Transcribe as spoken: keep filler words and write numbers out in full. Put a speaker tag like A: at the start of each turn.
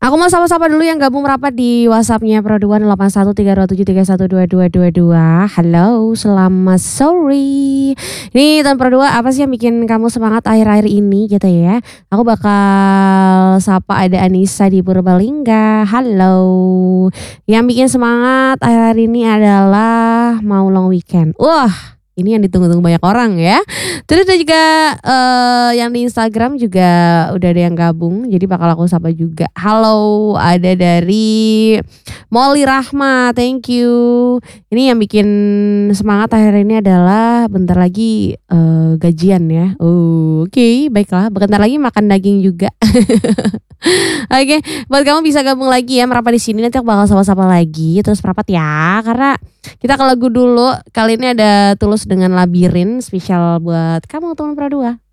A: Aku mau sapa-sapa dulu yang gabung merapat di WhatsApp-nya Pro dua delapan satu tiga dua tujuh tiga satu dua dua dua dua. Halo, selamat sore. Ini Tahun Pro dua, apa sih yang bikin kamu semangat akhir-akhir ini gitu ya? Aku bakal sapa ada Anissa di Purbalingga. Halo. Yang bikin semangat akhir-akhir ini adalah mau long weekend. Wah, ini yang ditunggu-tunggu banyak orang ya. Terus ada juga uh, yang di Instagram juga udah ada yang gabung. Jadi bakal aku sapa juga. Halo, ada dari Molly Rahma, thank you. Ini yang bikin semangat akhir ini adalah bentar lagi uh, gajian ya. Oh, oke, okay, baiklah. Bentar lagi makan daging juga. Oke, okay, buat kamu bisa gabung lagi ya merapat di sini, nanti aku bakal sapa-sapa lagi terus merapat ya. Karena kita ke lagu dulu. Kali ini ada Tulus dengan Labirin spesial buat kamu teman Pro dua.